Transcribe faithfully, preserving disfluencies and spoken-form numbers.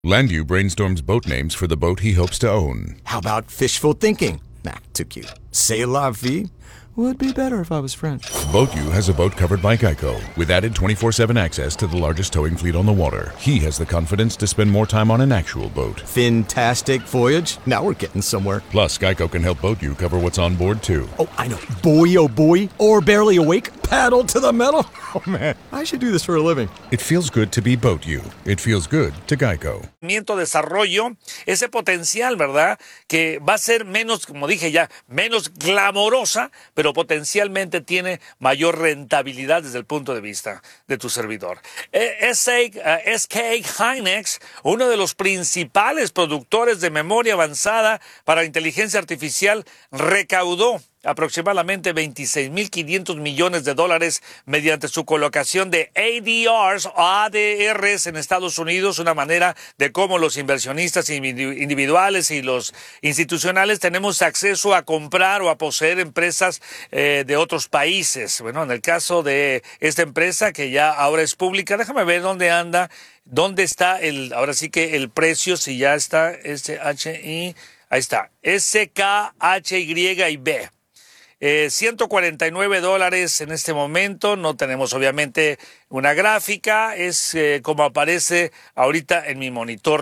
Landu brainstorms boat names for the boat he hopes to own. How about fishful thinking? Nah, too cute. C'est la vie would be better if I was French. BoatU has a boat covered by Geico, with added twenty-four seven access to the largest towing fleet on the water. He has the confidence to spend more time on an actual boat. Fantastic voyage. Now we're getting somewhere. Plus, Geico can help BoatU cover what's on board, too. Oh, I know. Boy, oh boy. Or barely awake. Paddle to the metal. Oh, man. I should do this for a living. It feels good to be BoatU. It feels good to Geico. Desarrollo, ese potencial, ¿verdad? Que va a ser menos, como dije ya, menos glamorosa, pero potencialmente tiene mayor rentabilidad desde el punto de vista de tu servidor. Eh, S K Hynix, uno de los principales productores de memoria avanzada para inteligencia artificial, recaudó aproximadamente veintiséis mil quinientos millones de dólares mediante su colocación de A D Rs o A D Rs en Estados Unidos, una manera de cómo los inversionistas individuales y los institucionales tenemos acceso a comprar o a poseer empresas eh, de otros países. Bueno, en el caso de esta empresa que ya ahora es pública, déjame ver dónde anda, dónde está el, ahora sí que el precio, si ya está, S H I, ahí está, S K H Y y B. Eh, ciento cuarenta y nueve dólares en este momento. No tenemos obviamente una gráfica, es eh, como aparece ahorita en mi monitor.